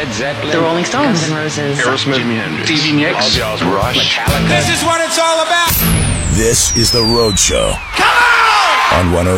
Led Zeppelin, The Rolling Stones, Guns N' Roses, Aerosmith, Jimi Hendrix, Stevie Nicks, Ozzy Osbourne, Rush. This is what it's all about. This is The Road Show. Come on! On 106.